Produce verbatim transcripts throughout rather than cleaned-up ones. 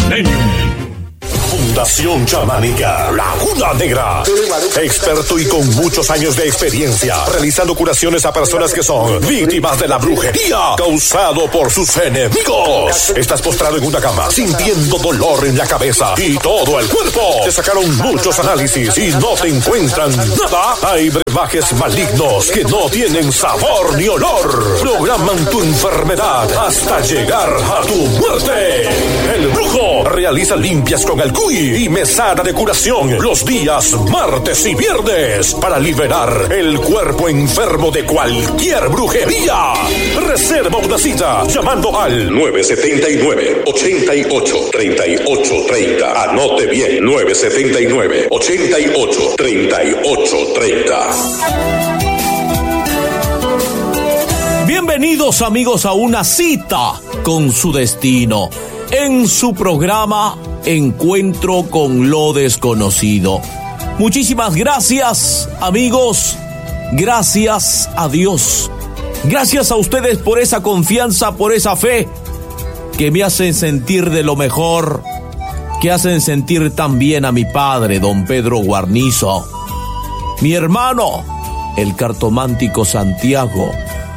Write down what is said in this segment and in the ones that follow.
Millennium. Fundación Chamánica Laguna Negra. Experto y con muchos años de experiencia realizando curaciones a personas que son víctimas de la brujería causado por sus enemigos. Estás postrado en una cama sintiendo dolor en la cabeza y todo el cuerpo. Te sacaron muchos análisis y no te encuentran nada. Hay brebajes malignos que no tienen sabor ni olor. Programan tu enfermedad hasta llegar a tu muerte. El brujo realiza limpias con el y mesada de curación los días martes y viernes para liberar el cuerpo enfermo de cualquier brujería. Reserva una cita llamando al nueve siete nueve, ocho ocho, tres ocho tres cero. Anote bien, nueve siete nueve, ocho ocho, tres ocho tres cero. Bienvenidos amigos a una cita con su destino en su programa Encuentro con lo Desconocido. Muchísimas gracias, amigos. Gracias a Dios. Gracias a ustedes por esa confianza, por esa fe que me hacen sentir de lo mejor, que hacen sentir también a mi padre, don Pedro Guarnizo, mi hermano, el cartomántico Santiago.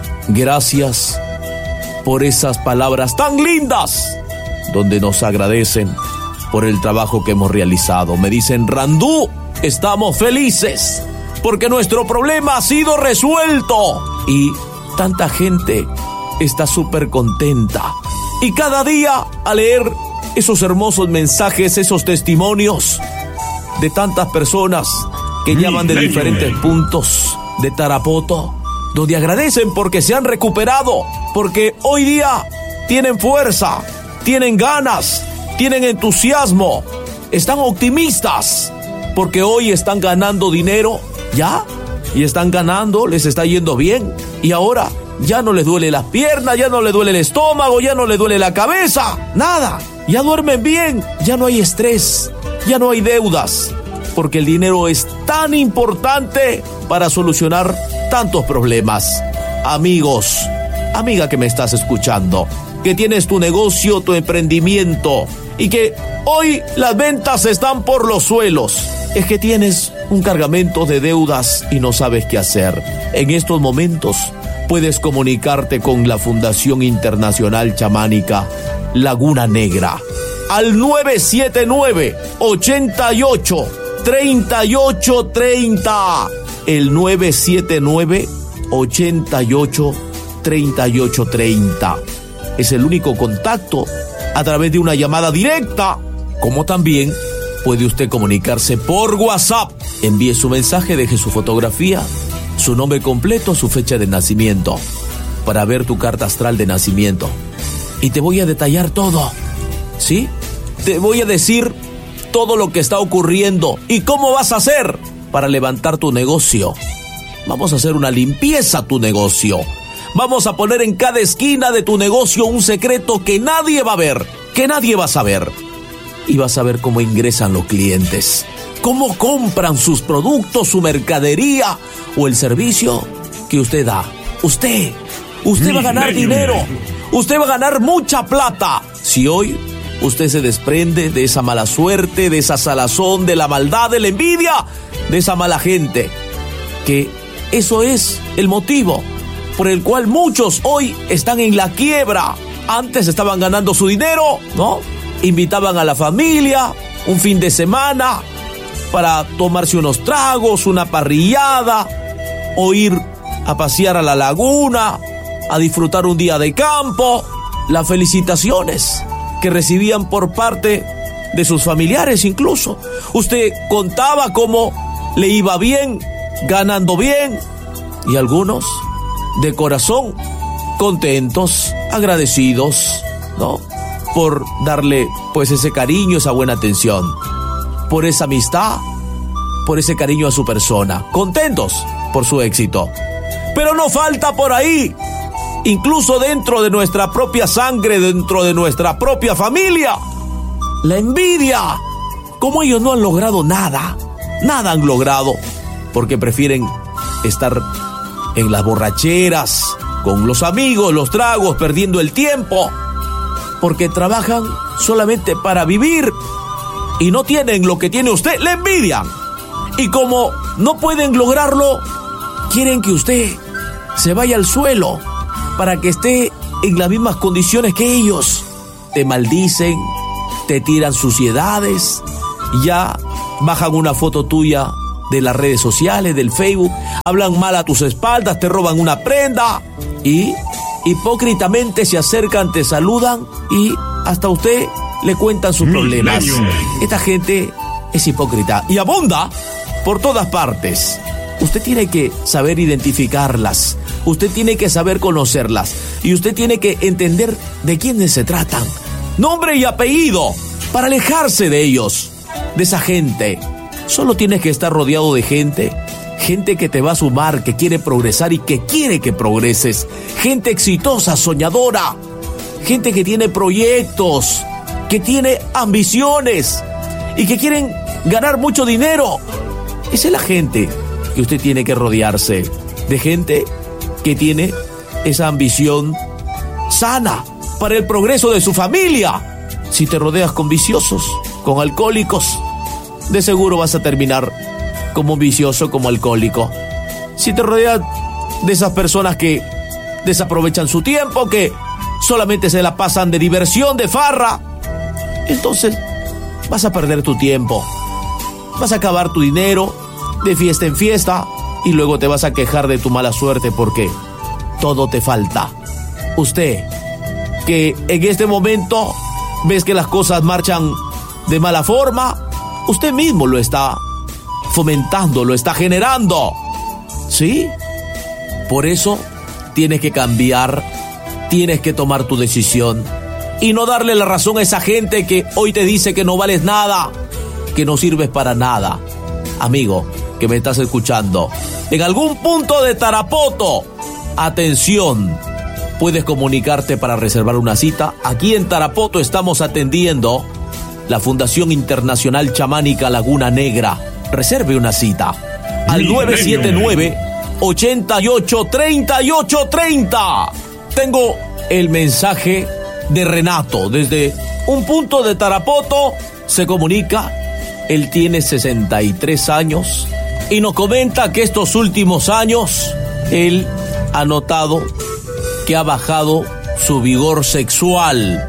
Gracias por esas palabras tan lindas donde nos agradecen por el trabajo que hemos realizado. Me dicen, Randú, estamos felices porque nuestro problema ha sido resuelto. Y tanta gente está súper contenta. Y cada día al leer esos hermosos mensajes, esos testimonios de tantas personas que llaman de diferentes puntos de Tarapoto, donde agradecen porque se han recuperado, porque hoy día tienen fuerza, tienen ganas, tienen entusiasmo, están optimistas, porque hoy están ganando dinero, ¿ya? Y están ganando, les está yendo bien, y ahora ya no les duele las piernas, ya no les duele el estómago, ya no les duele la cabeza, nada, ya duermen bien, ya no hay estrés, ya no hay deudas, porque el dinero es tan importante para solucionar tantos problemas. Amigos, amiga que me estás escuchando, que tienes tu negocio, tu emprendimiento, y que hoy las ventas están por los suelos, es que tienes un cargamento de deudas y no sabes qué hacer. En estos momentos puedes comunicarte con la Fundación Internacional Chamánica Laguna Negra al nueve siete nueve, ocho ocho, tres ocho tres cero, el nueve siete nueve, ocho ocho, tres ocho tres cero. Es el único contacto a través de una llamada directa, como también puede usted comunicarse por WhatsApp. Envíe su mensaje, deje su fotografía, su nombre completo, su fecha de nacimiento, para ver tu carta astral de nacimiento. Y te voy a detallar todo, ¿sí? Te voy a decir todo lo que está ocurriendo y cómo vas a hacer para levantar tu negocio. Vamos a hacer una limpieza a tu negocio. Vamos a poner en cada esquina de tu negocio un secreto que nadie va a ver, que nadie va a saber. Y vas a ver cómo ingresan los clientes, cómo compran sus productos, su mercadería o el servicio que usted da. Usted, usted va a ganar dinero, usted va a ganar mucha plata. Si hoy usted se desprende de esa mala suerte, de esa salazón, de la maldad, de la envidia, de esa mala gente, que eso es el motivo por el cual muchos hoy están en la quiebra. Antes estaban ganando su dinero, ¿no? Invitaban a la familia un fin de semana para tomarse unos tragos, una parrillada, o ir a pasear a la laguna, a disfrutar un día de campo. Las felicitaciones que recibían por parte de sus familiares incluso. Usted contaba cómo le iba bien, ganando bien, y algunos de corazón contentos, agradecidos, ¿no? Por darle pues ese cariño, esa buena atención, por esa amistad, por ese cariño a su persona, contentos por su éxito. Pero no falta por ahí, incluso dentro de nuestra propia sangre, dentro de nuestra propia familia, la envidia. Como ellos no han logrado nada, nada han logrado, porque prefieren estar en las borracheras, con los amigos, los tragos, perdiendo el tiempo. porque trabajan solamente para vivir y no tienen lo que tiene usted, le envidian. Y como no pueden lograrlo, quieren que usted se vaya al suelo para que esté en las mismas condiciones que ellos. Te maldicen, te tiran suciedades, ya bajan una foto tuya de las redes sociales, del Facebook, hablan mal a tus espaldas, te roban una prenda y hipócritamente se acercan, te saludan y hasta usted le cuentan sus problemas. Esta gente es hipócrita y abunda por todas partes. Usted tiene que saber identificarlas, usted tiene que saber conocerlas y usted tiene que entender de quiénes se tratan. Nombre y apellido para alejarse de ellos, de esa gente. Solo tienes que estar rodeado de gente, gente que te va a sumar, que quiere progresar y que quiere que progreses. Gente exitosa, soñadora, gente que tiene proyectos, que tiene ambiciones y que quieren ganar mucho dinero. Esa es la gente que usted tiene que rodearse, de gente que tiene esa ambición sana para el progreso de su familia. Si te rodeas con viciosos, con alcohólicos, de seguro vas a terminar como un vicioso, como alcohólico. Si te rodeas de esas personas que desaprovechan su tiempo, que solamente se la pasan de diversión, de farra, entonces vas a perder tu tiempo, vas a acabar tu dinero de fiesta en fiesta y luego te vas a quejar de tu mala suerte porque todo te falta. Usted, que en este momento ves que las cosas marchan de mala forma, usted mismo lo está fomentando, lo está generando, ¿sí? Por eso tienes que cambiar, tienes que tomar tu decisión y no darle la razón a esa gente que hoy te dice que no vales nada, que no sirves para nada. Amigo, que me estás escuchando, en algún punto de Tarapoto, atención, puedes comunicarte para reservar una cita. Aquí en Tarapoto estamos atendiendo la Fundación Internacional Chamánica Laguna Negra. Reserve una cita al nueve siete nueve, ocho ocho, tres ocho tres cero. Tengo el mensaje de Renato desde un punto de Tarapoto. Se comunica, él tiene sesenta y tres años y nos comenta que estos últimos años él ha notado que ha bajado su vigor sexual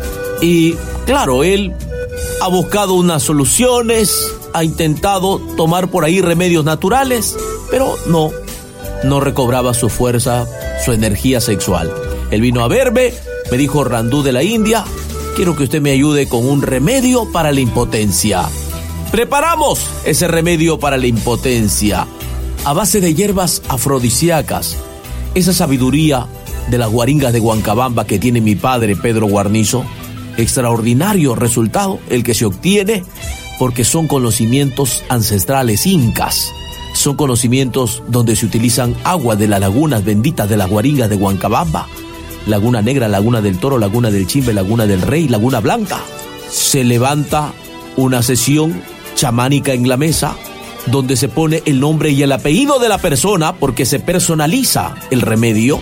y claro, él ha buscado unas soluciones, ha intentado tomar por ahí remedios naturales, pero no, no recobraba su fuerza, su energía sexual. Él vino a verme, me dijo: Randú de la India, quiero que usted me ayude con un remedio para la impotencia. Preparamos ese remedio para la impotencia a base de hierbas afrodisíacas, esa sabiduría de las guaringas de Huancabamba que tiene mi padre Pedro Guarnizo. Extraordinario resultado el que se obtiene porque son conocimientos ancestrales incas, son conocimientos donde se utilizan agua de las lagunas benditas de las guaringas de Huancabamba, Laguna Negra, Laguna del Toro, Laguna del Chimbe, Laguna del Rey, Laguna Blanca. Se levanta una sesión chamánica en la mesa donde se pone el nombre y el apellido de la persona porque se personaliza el remedio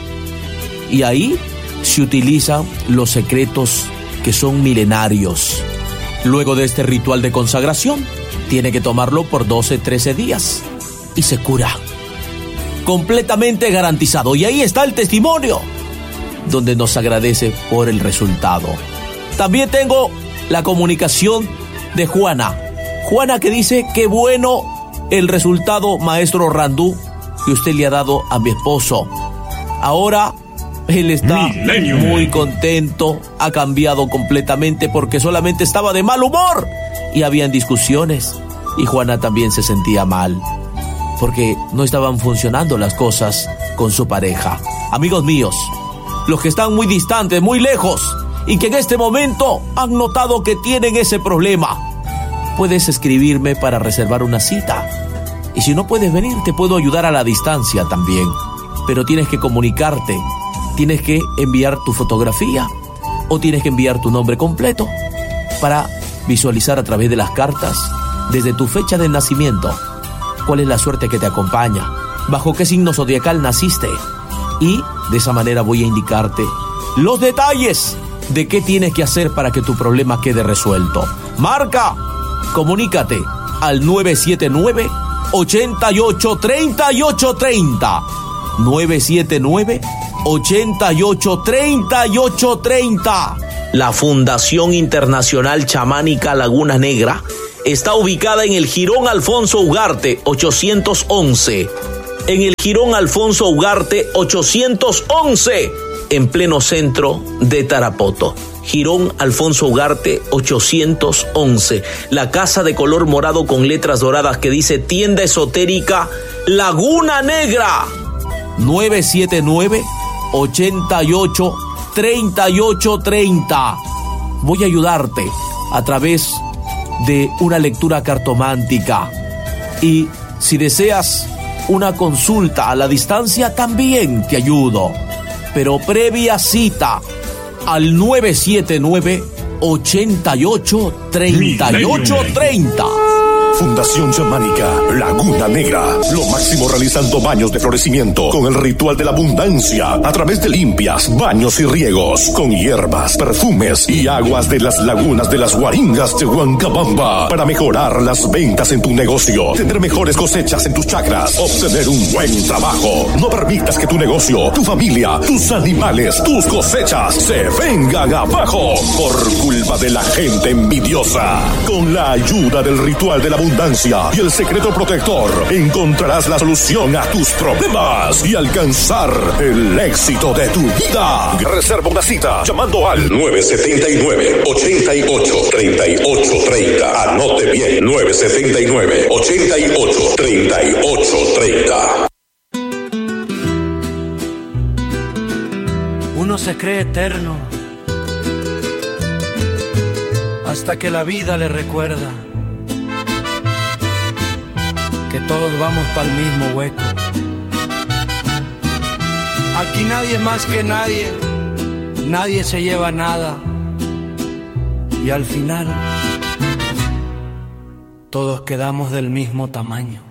y ahí se utilizan los secretos que son milenarios. Luego de este ritual de consagración, tiene que tomarlo por doce, trece días y se cura. Completamente garantizado. Y ahí está el testimonio, donde nos agradece por el resultado. También tengo la comunicación de Juana. Juana que dice: qué bueno el resultado, maestro Randú, que usted le ha dado a mi esposo. Ahora él está Milenio. Muy contento, ha cambiado completamente porque solamente estaba de mal humor y habían discusiones y Juana también se sentía mal porque no estaban funcionando las cosas con su pareja. Amigos míos, los que están muy distantes, muy lejos y que en este momento han notado que tienen ese problema, puedes escribirme para reservar una cita y si no puedes venir te puedo ayudar a la distancia también, pero tienes que comunicarte. Tienes que enviar tu fotografía o tienes que enviar tu nombre completo para visualizar a través de las cartas, desde tu fecha de nacimiento, cuál es la suerte que te acompaña, bajo qué signo zodiacal naciste y de esa manera voy a indicarte los detalles de qué tienes que hacer para que tu problema quede resuelto. Marca, comunícate al nueve siete nueve, ocho ocho tres ocho tres cero. nueve siete nueve, ocho ocho tres ocho tres cero. La Fundación Internacional Chamánica Laguna Negra está ubicada en el Jirón Alfonso Ugarte ochocientos once. En el Jirón Alfonso Ugarte ochocientos once, en pleno centro de Tarapoto. Jirón Alfonso Ugarte ochocientos once. La casa de color morado con letras doradas que dice Tienda Esotérica Laguna Negra. nueve siete nueve, ocho ocho tres ocho tres cero. Voy a ayudarte a través de una lectura cartomántica. Y si deseas una consulta a la distancia, también te ayudo. Pero previa cita al nueve siete nueve, ocho ocho tres ocho tres cero. Fundación Chamánica Laguna Negra. Lo máximo realizando baños de florecimiento con el ritual de la abundancia a través de limpias, baños y riegos con hierbas, perfumes y aguas de las lagunas de las Guaringas de Huancabamba para mejorar las ventas en tu negocio, tener mejores cosechas en tus chacras, obtener un buen trabajo. No permitas que tu negocio, tu familia, tus animales, tus cosechas se vengan abajo por culpa de la gente envidiosa. Con la ayuda del ritual de la abundancia y el secreto protector, encontrarás la solución a tus problemas y alcanzar el éxito de tu vida. Reserva una cita llamando al nueve siete nueve, ocho ocho tres ocho tres cero. Anote bien, nueve siete nueve, ocho ocho tres ocho tres cero. Uno se cree eterno hasta que la vida le recuerda que todos vamos para el mismo hueco. Aquí nadie es más que nadie, nadie se lleva nada, y al final todos quedamos del mismo tamaño.